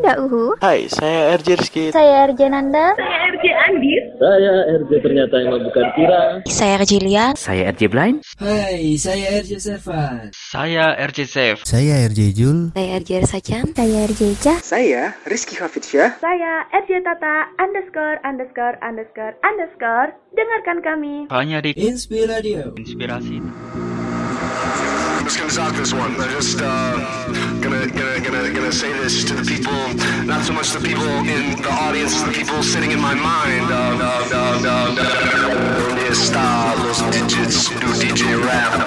Mbak Uhu. Hai, saya RJ Rizky. Saya RJ Nanda. Saya RJ Andis. Saya RJ ternyata emang bukan Kira. Saya RJ Lian. Saya RJ Blind. Hai, saya RJ Sevan. Saya RJ Safe. Saya RJ Jul. Saya RJ Sajan. Saya RJ Cah. Saya Rizky Hafidsyah. Saya RJ Tata ______. Dengarkan kami hanya di Inspiradio. Inspirasi. I'm just gonna talk this one. I'm just gonna say this to the people, not so much the people in the audience, the people sitting in my mind. ¿Dónde está los digits? Do DJ rap.